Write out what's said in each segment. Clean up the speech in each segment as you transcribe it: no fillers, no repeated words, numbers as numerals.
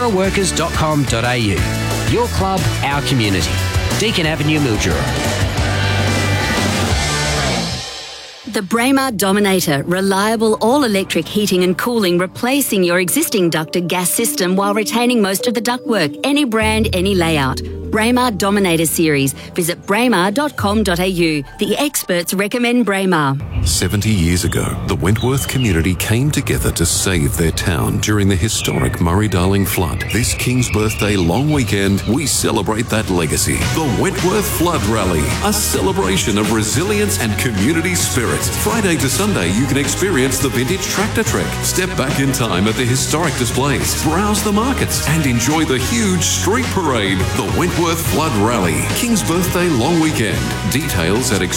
milduraworkers.com.au. Your club, our community. Deakin Avenue, Mildura. The Braemar Dominator, reliable all-electric heating and cooling, replacing your existing ducted gas system while retaining most of the ductwork. Any brand, any layout. Braemar Dominator Series. Visit braemar.com.au. The experts recommend Braemar. 70 years ago, the Wentworth community came together to save their town during the historic Murray-Darling flood. This King's Birthday long weekend, we celebrate that legacy. The Wentworth Flood Rally, a celebration of resilience and community spirit. Friday to Sunday, you can experience the vintage tractor trek, step back in time at the historic displays, browse the markets, and enjoy the huge street parade. The Wentworth Flood Rally, King's Birthday long weekend. Details at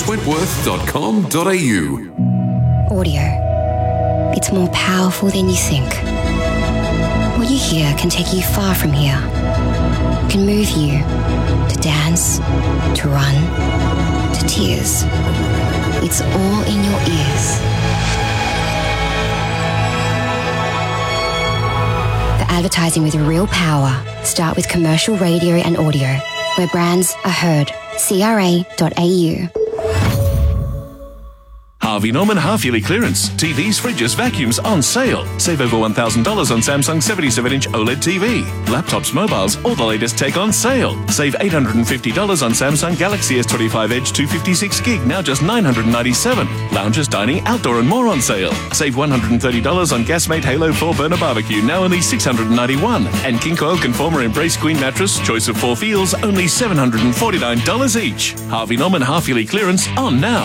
experiencewentworth.com.au. Audio. It's more powerful than you think. What you hear can take you far from here. It can move you to dance, to run, to tears. It's all in your ears. For advertising with real power, start with commercial radio and audio, where brands are heard. CRA.au. Harvey Norman half-yearly clearance. TVs, fridges, vacuums on sale. Save over $1,000 on Samsung 77-inch OLED TV. Laptops, mobiles, all the latest tech on sale. Save $850 on Samsung Galaxy S25 Edge 256 gig, now just $997. Lounges, dining, outdoor and more on sale. Save $130 on Gasmate Halo 4-burner barbecue, now only $691. And King Coil Conformer Embrace Queen mattress, choice of 4 feels, only $749 each. Harvey Norman half-yearly clearance on now.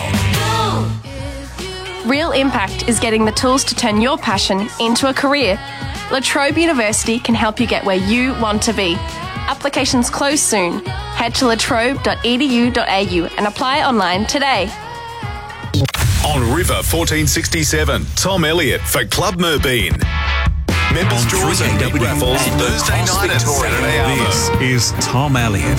Real Impact is getting the tools to turn your passion into a career. La Trobe University can help you get where you want to be. Applications close soon. Head to latrobe.edu.au and apply online today. On River 1467, Tom Elliott for Club Merbeen. Members draws and big raffles Thursday night and Saturday hour. This is Tom Elliott.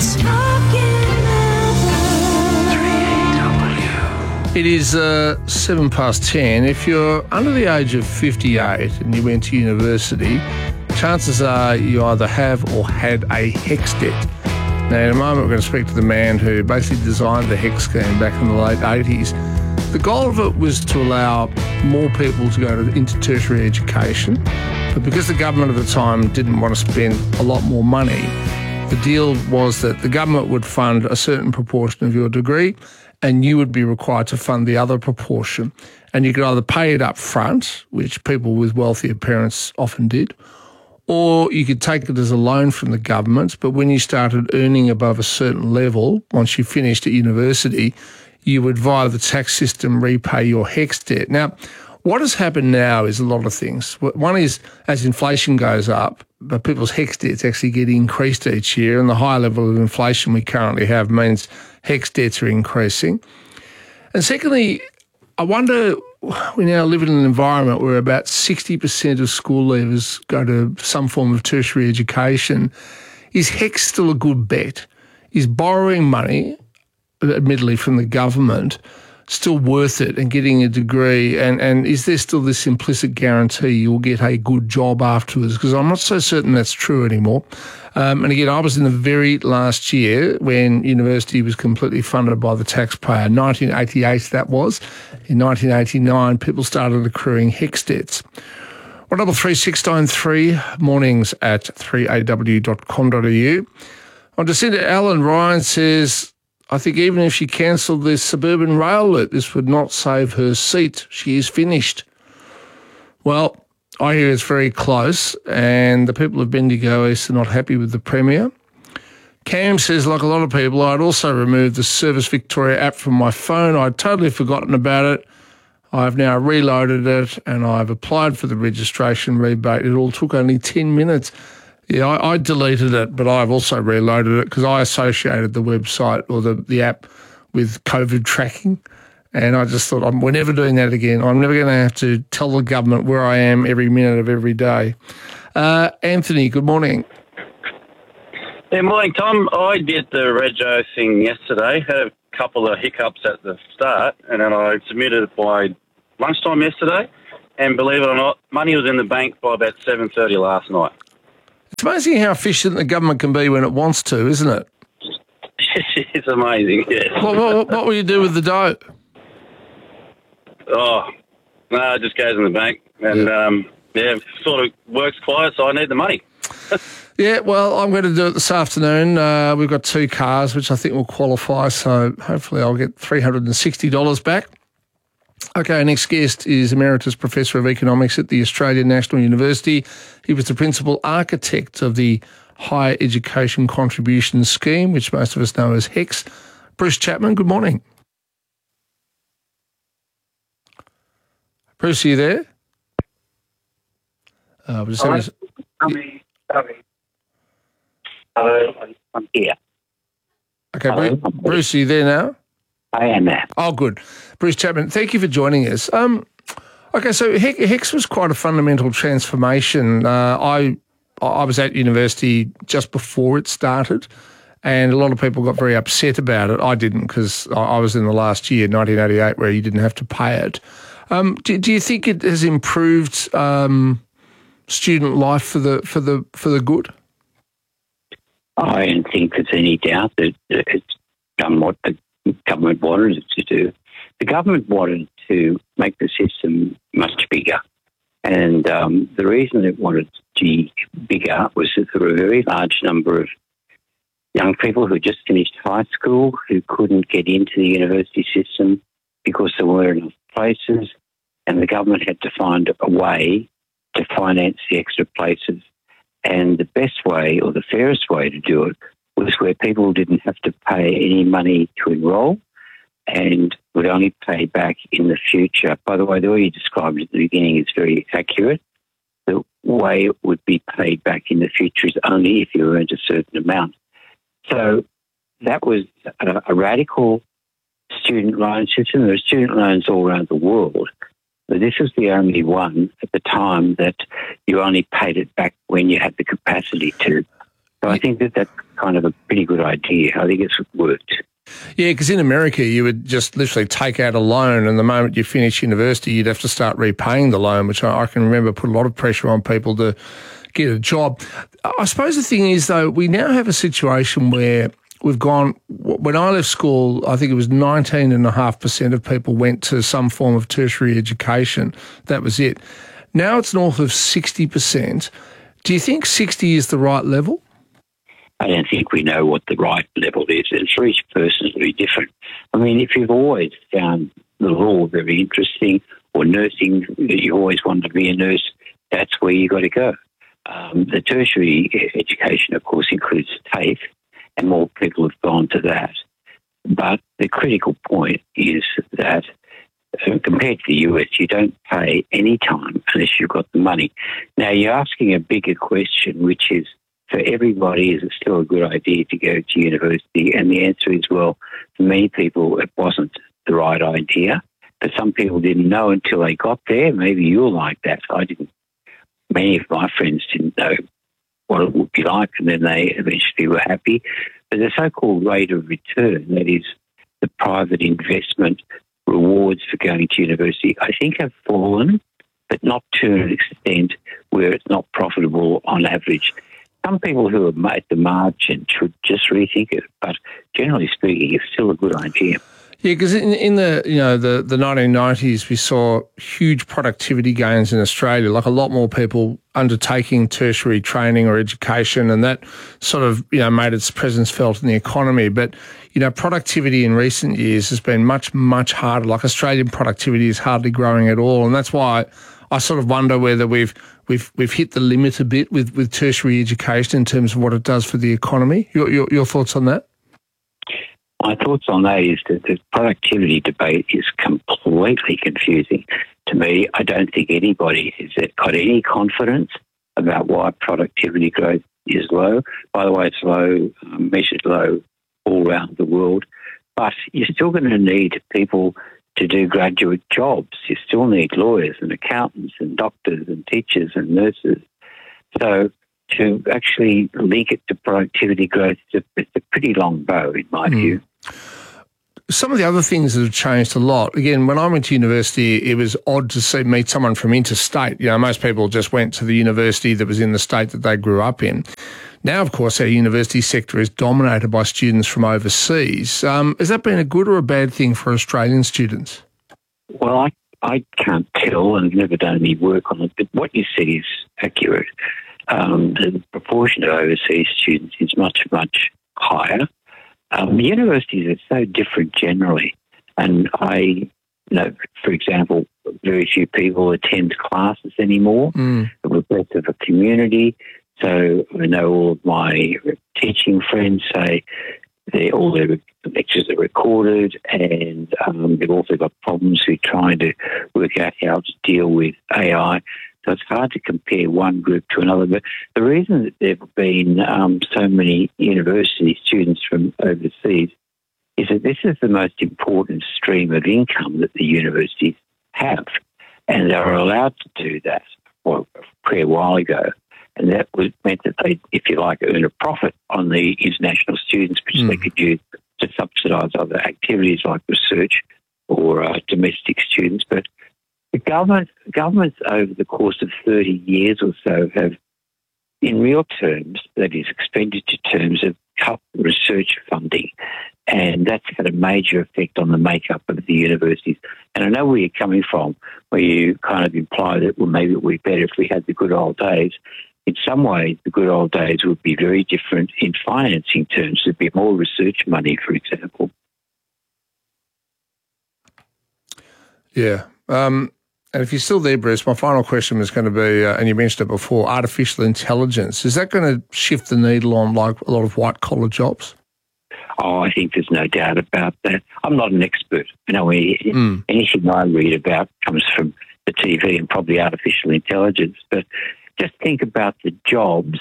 It is 10:07. If you're under the age of 58 and you went to university, chances are you either have or had a HECS debt. Now, in a moment, we're going to speak to the man who basically designed the HECS scheme back in the late 80s. The goal of it was to allow more people to go into tertiary education, but because the government at the time didn't want to spend a lot more money, the deal was that the government would fund a certain proportion of your degree and you would be required to fund the other proportion. And you could either pay it up front, which people with wealthier parents often did, or you could take it as a loan from the government. But when you started earning above a certain level, once you finished at university, you would, via the tax system, repay your HECS debt. Now, what has happened now is a lot of things. One is, as inflation goes up, but people's HECS debts actually get increased each year, and the high level of inflation we currently have means HECS debts are increasing. And secondly, I wonder, we now live in an environment where about 60% of school leavers go to some form of tertiary education. Is HECS still a good bet? Is borrowing money, admittedly from the government, still worth it, and getting a degree? And is there still this implicit guarantee you'll get a good job afterwards? Because I'm not so certain that's true anymore. And again, I was in the very last year when university was completely funded by the taxpayer. 1988 that was. In 1989, people started accruing HECS debts. 133693, mornings at 3aw.com.au. On Jacinta Allen, Ryan says, I think even if she cancelled this suburban rail loop, this would not save her seat. She is finished. Well, I hear it's very close, and the people of Bendigo East are not happy with the Premier. Cam says, like a lot of people, I'd also removed the Service Victoria app from my phone. I'd totally forgotten about it. I've now reloaded it, and I've applied for the registration rebate. It all took only 10 minutes. Yeah, I deleted it, but I've also reloaded it because I associated the website or the app with COVID tracking. And I just thought, we're never doing that again. I'm never going to have to tell the government where I am every minute of every day. Anthony, good morning. Yeah, morning, Tom. I did the Rego thing yesterday. Had a couple of hiccups at the start, and then I submitted it by lunchtime yesterday. And believe it or not, money was in the bank by about 7:30 last night. It's amazing how efficient the government can be when it wants to, isn't it? It's amazing, yes. What will you do with the dough? Oh, no, it just goes in the bank. And, sort of works quiet, so I need the money. Yeah, well, I'm going to do it this afternoon. We've got 2 cars, which I think will qualify, so hopefully I'll get $360 back. Okay, our next guest is Emeritus Professor of Economics at the Australian National University. He was the principal architect of the Higher Education Contribution Scheme, which most of us know as HECS. Bruce Chapman, good morning. Bruce, are you there? I'm here. Okay, hello. Bruce, are you there now? I am there. Oh, good. Bruce Chapman, thank you for joining us. Okay, so HECS was quite a fundamental transformation. I was at university just before it started, and a lot of people got very upset about it. I didn't, because I was in the last year, 1988, where you didn't have to pay it. Do you think it has improved student life for the good? I don't think there's any doubt that it's done what the government wanted it to do. The government wanted to make the system much bigger. And the reason it wanted to be bigger was that there were a very large number of young people who just finished high school who couldn't get into the university system because there weren't enough places, and the government had to find a way to finance the extra places. And the best way, or the fairest way to do it, was where people didn't have to pay any money to enrol and would only pay back in the future. By the way, the way you described it at the beginning is very accurate. The way it would be paid back in the future is only if you earned a certain amount. So that was a radical student loan system. There are student loans all around the world, but this was the only one at the time that you only paid it back when you had the capacity to. So I think that that's kind of a pretty good idea. I think it's worked. Yeah, because in America you would just literally take out a loan, and the moment you finish university you'd have to start repaying the loan, which I can remember put a lot of pressure on people to get a job. I suppose the thing is, though, we now have a situation where we've gone, when I left school, I think it was 19.5% of people went to some form of tertiary education. That was it. Now it's north of 60%. Do you think 60 is the right level? I don't think we know what the right level is. And for each person, it's very different. I mean, if you've always found the law very interesting, or nursing, you always wanted to be a nurse, that's where you got to go. The tertiary education, of course, includes TAFE, and more people have gone to that. But the critical point is that compared to the US, you don't pay any time unless you've got the money. Now, you're asking a bigger question, which is, for everybody, is it still a good idea to go to university? And the answer is, well, for many people, it wasn't the right idea. But some people didn't know until they got there. Maybe you're like that. I didn't. Many of my friends didn't know what it would be like, and then they eventually were happy. But the so-called rate of return, that is the private investment rewards for going to university, I think have fallen, but not to an extent where it's not profitable on average. Some people who are at the margin should just rethink it, but generally speaking, it's still a good idea. Yeah, because in the 1990s, we saw huge productivity gains in Australia, like a lot more people undertaking tertiary training or education, and that sort of made its presence felt in the economy. But productivity in recent years has been much, much harder. Like Australian productivity is hardly growing at all, and that's why I sort of wonder whether we've hit the limit a bit with tertiary education in terms of what it does for the economy. Your thoughts on that? My thoughts on that is that the productivity debate is completely confusing to me. I don't think anybody has got any confidence about why productivity growth is low. By the way, it's low, measured low all around the world. But you're still going to need people to do graduate jobs. You still need lawyers and accountants and doctors and teachers and nurses. So to actually link it to productivity growth, it's a pretty long bow, in my view. some of the other things that have changed a lot. Again, when I went to university, it was odd to meet someone from interstate. You know, most people just went to the university that was in the state that they grew up in. Now, of course, our university sector is dominated by students from overseas. Has that been a good or a bad thing for Australian students? Well, I can't tell and never done any work on it, but what you said is accurate. The proportion of overseas students is much, much higher. Universities are so different generally, and I know, for example, very few people attend classes anymore. We're part of a community, so I know all of my teaching friends say all their lectures are recorded, and they've also got problems with trying to work out how to deal with AI. So it's hard to compare one group to another. But the reason that there have been so many university students from overseas is that this is the most important stream of income that the universities have. And they were allowed to do that a fair while ago. And that meant that they, if you like, earn a profit on the international students, which they could use to subsidise other activities like research or domestic students. But the governments over the course of 30 years or so have, in real terms, that is expenditure terms, have cut research funding. And that's had a major effect on the makeup of the universities. And I know where you're coming from, where you kind of imply that, well, maybe it would be better if we had the good old days. In some ways, the good old days would be very different in financing terms. There'd be more research money, for example. Yeah. And if you're still there, Bruce, my final question was going to be, and you mentioned it before, artificial intelligence. Is that going to shift the needle on like a lot of white-collar jobs? Oh, I think there's no doubt about that. I'm not an expert. You know, anything I read about comes from the TV and probably artificial intelligence. But just think about the jobs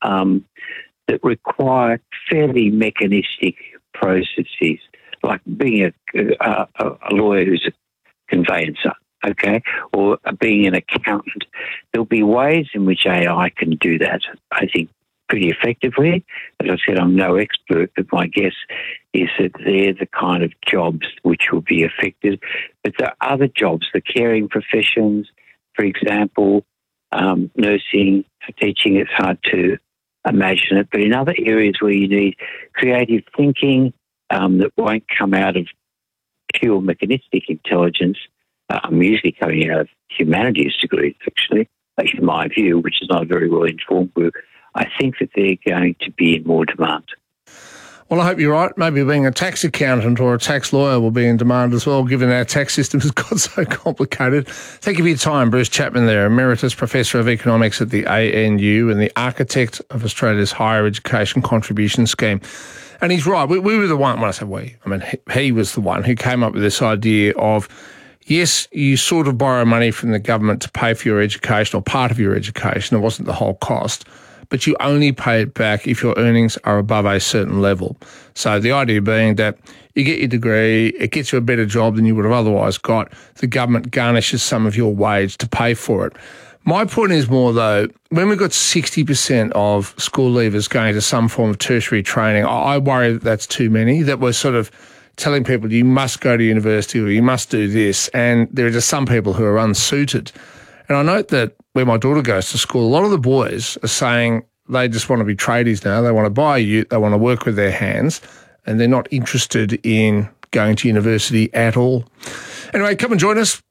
that require fairly mechanistic processes, like being a lawyer who's a conveyancer, okay, or being an accountant. There'll be ways in which AI can do that, I think, pretty effectively. As I said, I'm no expert, but my guess is that they're the kind of jobs which will be affected. But there are other jobs, the caring professions, for example, nursing, teaching, it's hard to imagine it. But in other areas where you need creative thinking that won't come out of pure mechanistic intelligence, usually coming out of humanities degrees, actually, in my view, which is not a very well-informed group, I think that they're going to be in more demand. Well, I hope you're right. Maybe being a tax accountant or a tax lawyer will be in demand as well, given our tax system has got so complicated. Thank you for your time, Bruce Chapman there, Emeritus Professor of Economics at the ANU and the architect of Australia's Higher Education Contribution Scheme. And he's right. We were the one, when I say we, I mean he was the one who came up with this idea of, yes, you sort of borrow money from the government to pay for your education or part of your education. It wasn't the whole cost. But you only pay it back if your earnings are above a certain level. So the idea being that you get your degree, it gets you a better job than you would have otherwise got. The government garnishes some of your wage to pay for it. My point is more, though, when we've got 60% of school leavers going to some form of tertiary training, I worry that that's too many, that we're sort of telling people you must go to university or you must do this, and there are just some people who are unsuited. And I note that where my daughter goes to school, a lot of the boys are saying they just want to be tradies now. They want to buy a ute, they want to work with their hands, and they're not interested in going to university at all. Anyway, come and join us,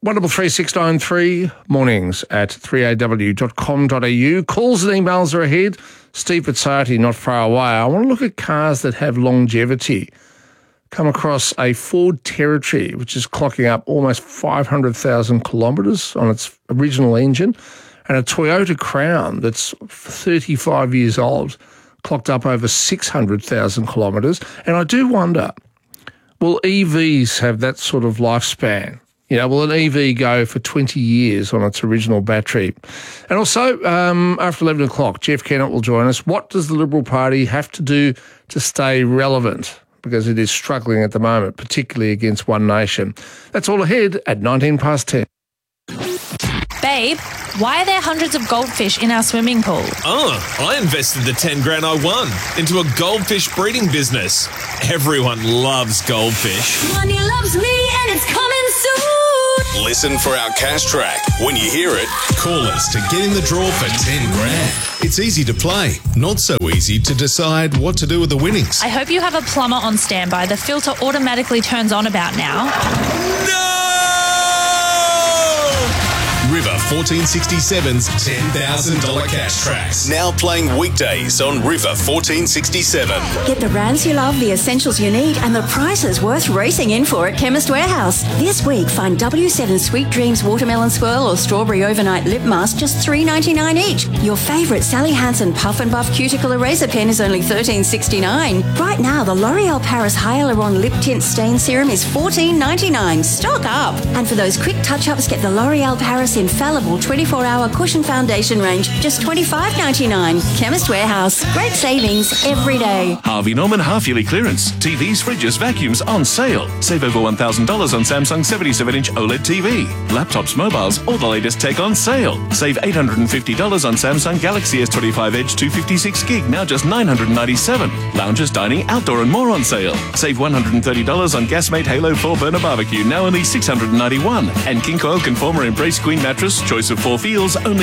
133693 mornings at 3aw.com.au. Calls and emails are ahead. Steve Pizzati, not far away. I want to look at cars that have longevity. Come across a Ford Territory, which is clocking up almost 500,000 kilometres on its original engine, and a Toyota Crown that's 35 years old, clocked up over 600,000 kilometres. And I do wonder, will EVs have that sort of lifespan? You know, will an EV go for 20 years on its original battery? And also, after 11 o'clock, Jeff Kennett will join us. What does the Liberal Party have to do to stay relevant? Because it is struggling at the moment, particularly against One Nation. That's all ahead at 10:19. Babe, Why are there hundreds of goldfish in our swimming pool? Oh, I invested the 10 grand I won into a goldfish breeding business. Everyone loves goldfish. Money loves me and it's coming soon. Listen for our cash track. When you hear it, call us to get in the draw for 10 grand. It's easy to play, not so easy to decide what to do with the winnings. I hope you have a plumber on standby. The filter automatically turns on about now. River 1467's $10,000 cash tracks. Now playing weekdays on River 1467. Get the brands you love, the essentials you need, and the prices worth racing in for at Chemist Warehouse. This week, find W7 Sweet Dreams Watermelon Swirl or Strawberry Overnight Lip Mask just $3.99 each. Your favourite Sally Hansen Puff and Buff Cuticle Eraser Pen is only $13.69. Right now, the L'Oreal Paris Hyaluron Lip Tint Stain Serum is $14.99. Stock up! And for those quick touch-ups, get the L'Oreal Paris Infallible 24-hour cushion foundation range, just $25.99. Chemist Warehouse. Great savings every day. Harvey Norman half-yearly clearance. TVs, fridges, vacuums on sale. Save over $1,000 on Samsung 77-inch OLED TV. Laptops, mobiles, all the latest tech on sale. Save $850 on Samsung Galaxy S25 Edge 256 gig, now just $997. Lounges, dining, outdoor and more on sale. Save $130 on Gasmate Halo 4-burner barbecue, now only $691. And King Coil Conformer Embrace Queen mattress, choice of 4 feels, only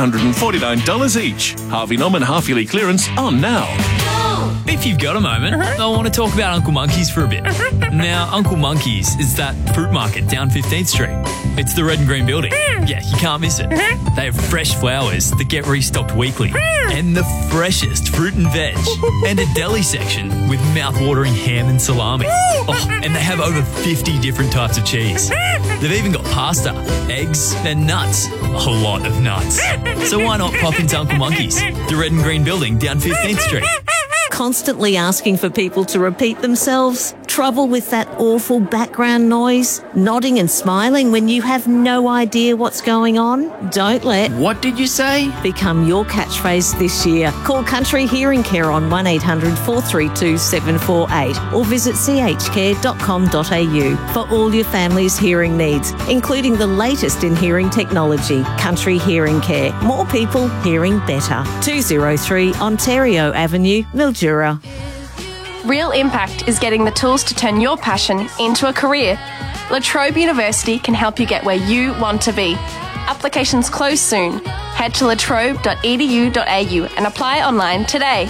$749 each. Harvey Norman half-yearly clearance on now. If you've got a moment, I want to talk about Uncle Monkey's for a bit. Now, Uncle Monkey's is that fruit market down 15th Street. It's the red and green building. Yeah, you can't miss it. They have fresh flowers that get restocked weekly, and the freshest fruit and veg, and a deli section with mouth-watering ham and salami. Oh, and they have over 50 different types of cheese. They've even got pasta, eggs, and nuts. A lot of nuts. So why not pop into Uncle Monkey's, the red and green building down 15th Street? Constantly asking for people to repeat themselves? Trouble with that awful background noise? Nodding and smiling when you have no idea what's going on? Don't let What did you say? become your catchphrase this year. Call Country Hearing Care on 1800 432 748 or visit chcare.com.au for all your family's hearing needs, including the latest in hearing technology. Country Hearing Care. More people hearing better. 203 Ontario Avenue, Mildura. Real Impact is getting the tools to turn your passion into a career. La Trobe University can help you get where you want to be. Applications close soon. Head to latrobe.edu.au and apply online today.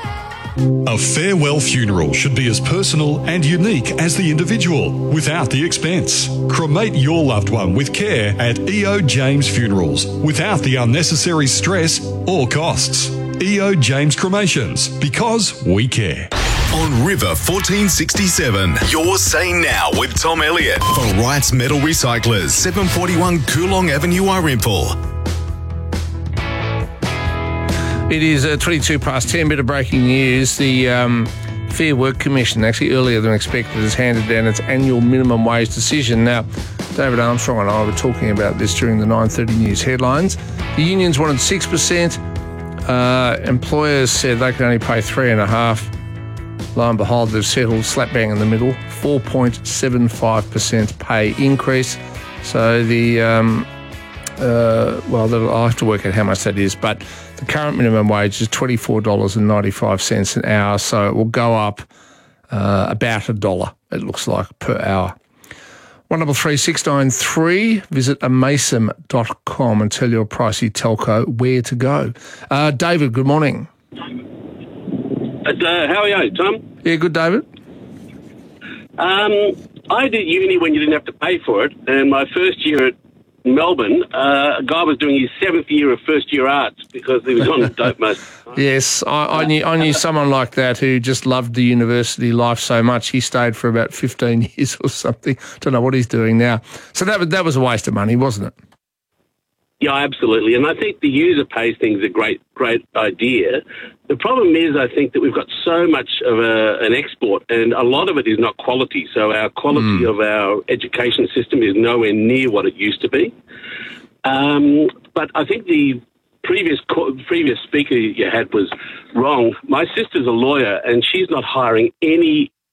A farewell funeral should be as personal and unique as the individual, without the expense. Cremate your loved one with care at EO James Funerals, without the unnecessary stress or costs. EO James Cremations, because we care. On River 1467, you're saying now with Tom Elliott for Wright's Metal Recyclers, 741 Coolong Avenue, Arimpool. It is 22 past 10, bit of breaking news. The Fair Work Commission, actually earlier than expected, has handed down its annual minimum wage decision. Now, David Armstrong and I were talking about this during the 9:30 news headlines. The unions wanted 6%. Employers said they can only pay 3.5%. Lo and behold, they've settled slap bang in the middle, 4.75% pay increase. So I'll have to work out how much that is, but the current minimum wage is $24.95 an hour, so it will go up about $1, it looks like, per hour. 133693, visit amason.com and tell your pricey telco where to go. David, good morning. How are you, Tom? Yeah, good, David. I did uni when you didn't have to pay for it, and my first year at Melbourne, a guy was doing his 7th year of first-year arts because he was on dope most of the time. Yes, I knew someone like that who just loved the university life so much. He stayed for about 15 years or something. Don't know what he's doing now. So that was a waste of money, wasn't it? Yeah, absolutely. And I think the user pays thing's a great idea. The problem is, I think that we've got so much of an export, and a lot of it is not quality. So our quality of our education system is nowhere near what it used to be. But I think the previous speaker you had was wrong. My sister's a lawyer, and she's not hiring any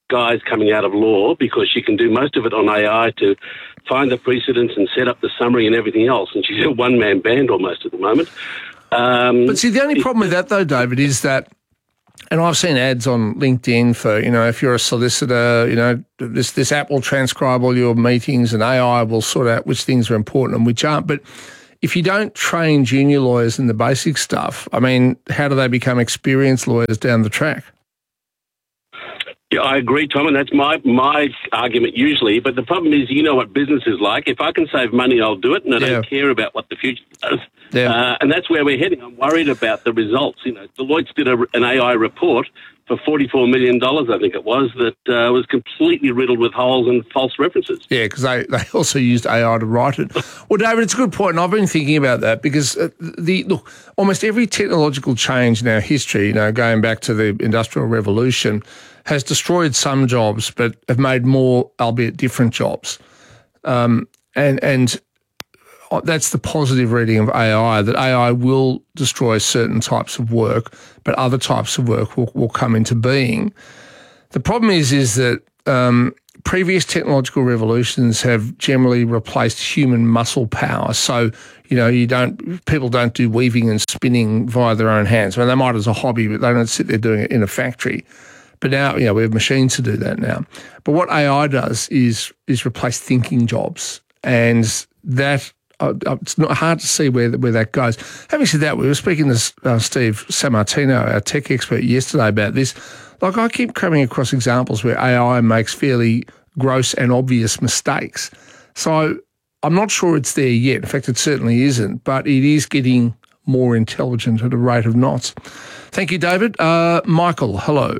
guys coming out of law because she can do most of it on AI to find the precedents and set up the summary and everything else. And she's a one-man band almost at the moment. But see, the only problem with that, though, David, is that, and I've seen ads on LinkedIn for, if you're a solicitor, this app will transcribe all your meetings and AI will sort out which things are important and which aren't. But if you don't train junior lawyers in the basic stuff, I mean, how do they become experienced lawyers down the track? Yeah, I agree, Tom, and that's my argument usually. But the problem is, you know what business is like. If I can save money, I'll do it, and I don't care about what the future does. Yeah. And that's where we're heading. I'm worried about the results. Deloitte did an AI report for $44 million, I think it was, that was completely riddled with holes and false references. Yeah, because they also used AI to write it. Well, David, it's a good point, and I've been thinking about that because almost every technological change in our history, going back to the Industrial Revolution, has destroyed some jobs but have made more, albeit different jobs. And that's the positive reading of AI, that AI will destroy certain types of work, but other types of work will come into being. The problem is that previous technological revolutions have generally replaced human muscle power. So, people don't do weaving and spinning via their own hands. I mean, they might as a hobby, but they don't sit there doing it in a factory. But now, we have machines to do that now. But what AI does is replace thinking jobs, and that it's not hard to see where that goes. Having said that, we were speaking to Steve Sammartino, our tech expert, yesterday about this. Like, I keep coming across examples where AI makes fairly gross and obvious mistakes. So I'm not sure it's there yet. In fact, it certainly isn't, but it is getting more intelligent at a rate of knots. Thank you, David. Michael, hello.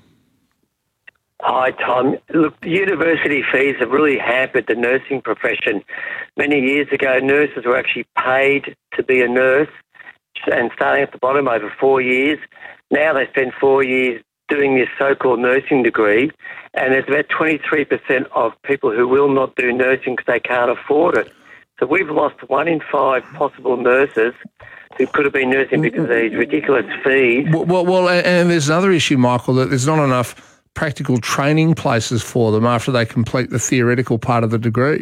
Hi, Tom. Look, the university fees have really hampered the nursing profession. Many years ago, nurses were actually paid to be a nurse, and starting at the bottom over 4 years. Now they spend 4 years doing this so-called nursing degree, and there's about 23% of people who will not do nursing because they can't afford it. So we've lost 1 in 5 possible nurses who could have been nursing because of these ridiculous fees. Well, and there's another issue, Michael, that there's not enough practical training places for them after they complete the theoretical part of the degree.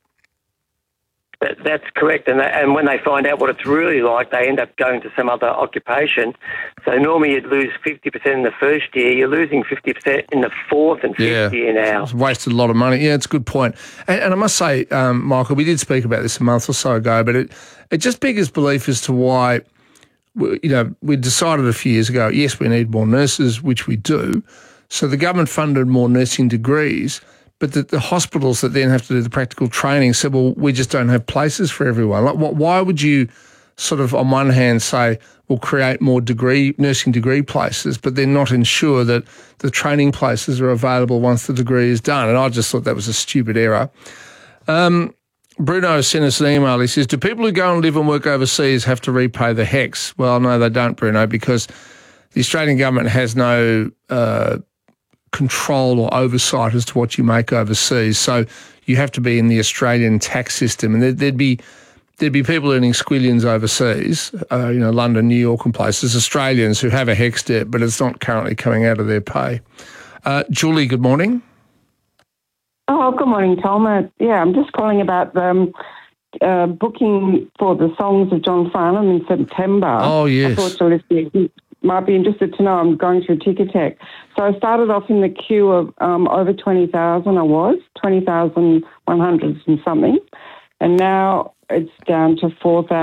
That's correct, and when they find out what it's really like, they end up going to some other occupation. So normally you'd lose 50% in the first year, you're losing 50% in the fourth and fifth year now. It's wasted a lot of money. Yeah, it's a good point. And I must say, Michael, we did speak about this a month or so ago, but it just beggars belief as to why, we decided a few years ago, yes, we need more nurses, which we do. So the government funded more nursing degrees, but the hospitals that then have to do the practical training said, well, we just don't have places for everyone. Like, why would you sort of, on one hand, say, we'll create more nursing degree places, but then not ensure that the training places are available once the degree is done? And I just thought that was a stupid error. Bruno sent us an email. He says, do people who go and live and work overseas have to repay the HECS? Well, no, they don't, Bruno, because the Australian government has no control or oversight as to what you make overseas. So you have to be in the Australian tax system, and there'd be people earning squillions overseas, London, New York and places, Australians who have a HECS debt, but it's not currently coming out of their pay. Julie, good morning. Oh, good morning, Tom. I'm just calling about booking for the songs of John Farnham in September. Oh, yes. I thought the listeners might be interested to know I'm going through Ticketek. So I started off in the queue of over 20,000 I was, 20,100 and something, and now it's down to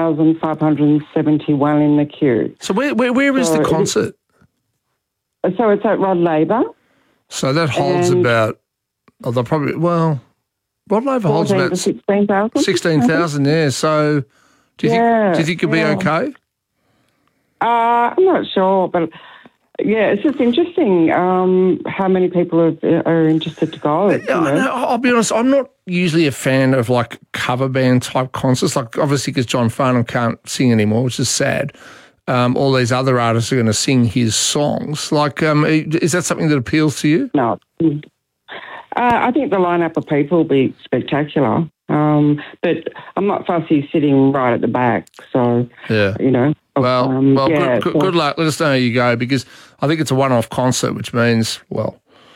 4,571 in the queue. So where is the concert? So it's at Rod Laver. So that holds about, Rod Laver holds about 16,000. 16,000, yeah. So do you think you'll be okay? I'm not sure, but it's just interesting how many people are interested to go. I'll be honest, I'm not usually a fan of like cover band type concerts, like obviously because John Farnham can't sing anymore, which is sad. All these other artists are going to sing his songs. Like, is that something that appeals to you? No. I think the lineup of people will be spectacular. But I'm not fussy sitting right at the back, so, Well, good luck. Let us know how you go, because I think it's a one-off concert, which means,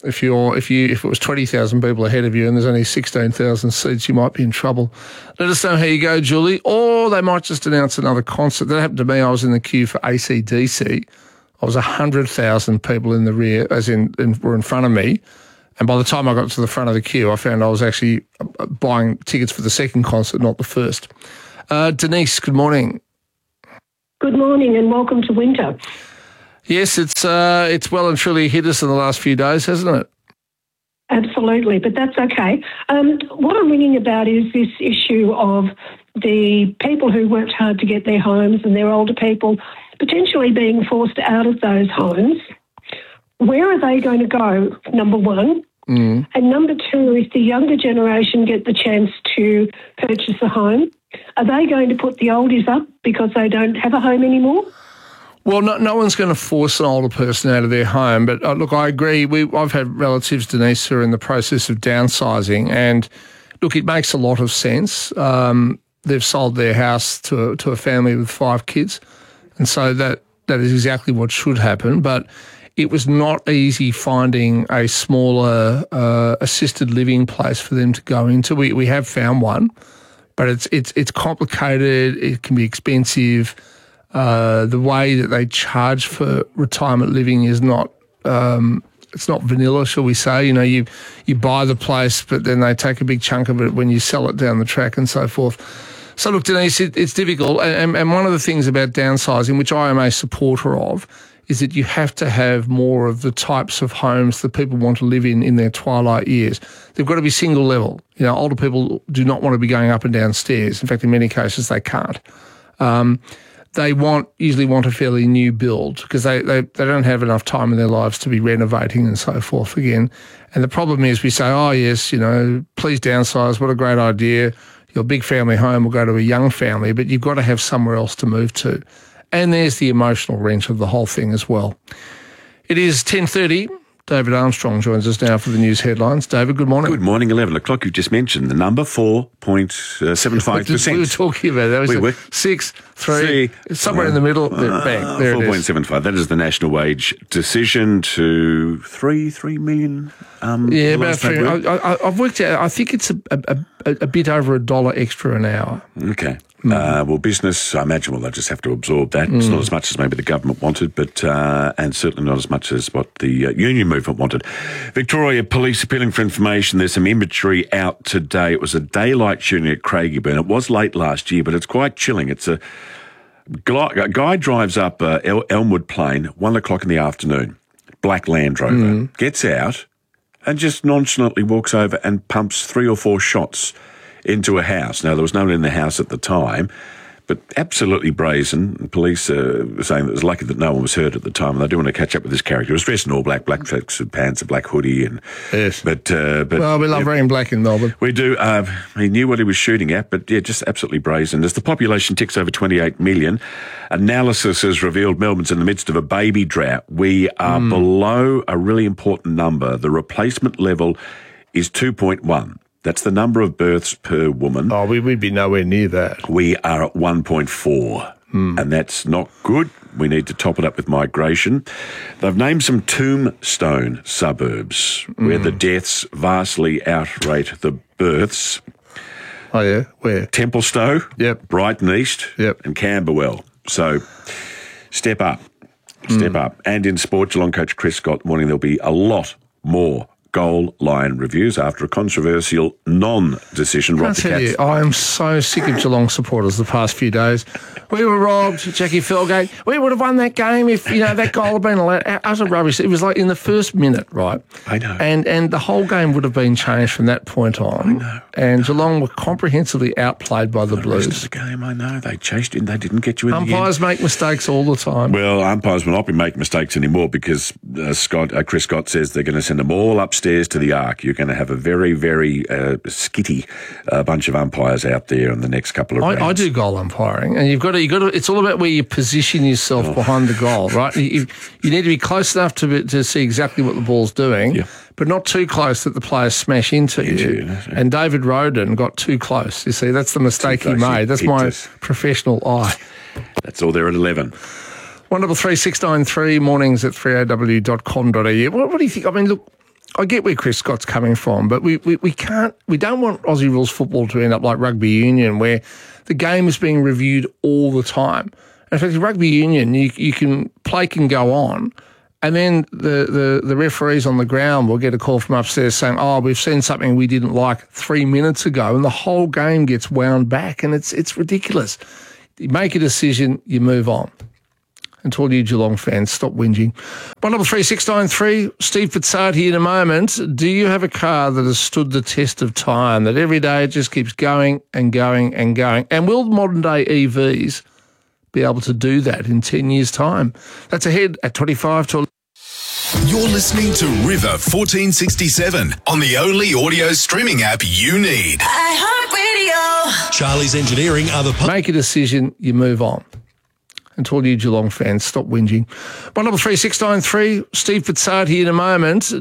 If it was 20,000 people ahead of you and there's only 16,000 seats, you might be in trouble. Let us know how you go, Julie. Or they might just announce another concert. That happened to me. I was in the queue for AC/DC. I was 100,000 people in the rear, were in front of me. And by the time I got to the front of the queue, I found I was actually buying tickets for the second concert, not the first. Denise, good morning. Good morning and welcome to winter. Yes, it's well and truly hit us in the last few days, hasn't it? Absolutely, but that's okay. What I'm ringing about is this issue of the people who worked hard to get their homes and their older people potentially being forced out of those homes. Where are they going to go, number one? And number two, if the younger generation get the chance to purchase a home, are they going to put the oldies up because they don't have a home anymore? Well, no one's going to force an older person out of their home. But look, I agree. I've had relatives, Denise, who are in the process of downsizing. And look, it makes a lot of sense. They've sold their house to a family with 5 kids. And so that is exactly what should happen. But it was not easy finding a smaller assisted living place for them to go into. We have found one, but it's complicated. It can be expensive. The way that they charge for retirement living is not it's not vanilla, shall we say. You know, you buy the place, but then they take a big chunk of it when you sell it down the track and so forth. So look, Denise, it's difficult. And one of the things about downsizing, which I am a supporter of, is that you have to have more of the types of homes that people want to live in their twilight years. They've got to be single level. You know, older people do not want to be going up and down stairs. In fact, in many cases, they can't. They usually want a fairly new build because they don't have enough time in their lives to be renovating and so forth again. And the problem is we say, oh, yes, you know, please downsize. What a great idea. Your big family home will go to a young family, but you've got to have somewhere else to move to. And there's the emotional wrench of the whole thing as well. It is 10:30. David Armstrong joins us now for the news headlines. David, good morning. Good morning. 11 o'clock. You've just mentioned the number 4.75%. We were talking about that. We were 6, 3, somewhere in the middle. Bang, there it is. 4.75. That is the national wage decision to 3 million. Yeah, about 3. I've worked out. I think it's a bit over $1 extra an hour. Okay. Well, business, I imagine, they'll just have to absorb that. It's not as much as maybe the government wanted, but and certainly not as much as what the union movement wanted. Victoria Police appealing for information. There's some imagery out today. It was a daylight shooting at Craigieburn. It was late last year, but it's quite chilling. It's a guy drives up Elmwood Plain, 1 o'clock in the afternoon, black Land Rover, gets out and just nonchalantly walks over and pumps 3 or 4 shots into a house. Now, there was no one in the house at the time, but absolutely brazen. Police are saying that it was lucky that no one was hurt at the time, and they do want to catch up with this character. He was dressed in all black tracksuit pants, a black hoodie, and yes. But well, we love wearing black in Melbourne. We do. He knew what he was shooting at, but yeah, just absolutely brazen. As the population ticks over 28 million, analysis has revealed Melbourne's in the midst of a baby drought. We are below a really important number. The replacement level is 2.1. That's the number of births per woman. Oh, we'd be nowhere near that. We are at 1.4, and that's not good. We need to top it up with migration. They've named some tombstone suburbs where the deaths vastly outrate the births. Oh, yeah? Where? Templestowe, Brighton East, and Camberwell. So step up. Step up. And in sport, Geelong coach Chris Scott warning there'll be a lot more goal line reviews after a controversial non-decision. I tell you, I am so sick of Geelong supporters the past few days. We were robbed, Jackie Felgate. We would have won that game if, that goal had been allowed. Utter rubbish. It was like in the first minute, right? I know. And the whole game would have been changed from that point on. I know. And Geelong were comprehensively outplayed by the Blues. The rest of the game, I know. They chased in. They didn't get you in the end. Umpires make mistakes all the time. Well, umpires will not be making mistakes anymore because Chris Scott says they're going to send them all upstairs to the Arc. You're going to have a very, very skitty bunch of umpires out there in the next couple of rounds. I do goal umpiring, and you've got to. It's all about where you position yourself behind the goal, right? You need to be close enough to see exactly what the ball's doing, but not too close that the players smash into you. And David Roden got too close. You see, that's the mistake he made. That's my professional eye. That's all there at 11. 133 693 mornings at 3aw.com.au. What do you think? I mean, look, I get where Chris Scott's coming from, but we don't want Aussie rules football to end up like rugby union, where the game is being reviewed all the time. In fact, in rugby union, play can go on, and then the referees on the ground will get a call from upstairs saying, "Oh, we've seen something we didn't like 3 minutes ago," and the whole game gets wound back, and it's ridiculous. You make a decision, you move on. And to all you Geelong fans, stop whinging. 133693, Steve Fitzard here in a moment. Do you have a car that has stood the test of time, that every day it just keeps going and going and going? And will modern-day EVs be able to do that in 10 years' time? That's ahead at 25 to... You're listening to River 1467 on the only audio streaming app you need. iHeartRadio. Charlie's Engineering are the... Make a decision, you move on. And to all you Geelong fans, stop whinging. 133693, Steve Fitzard here in a moment.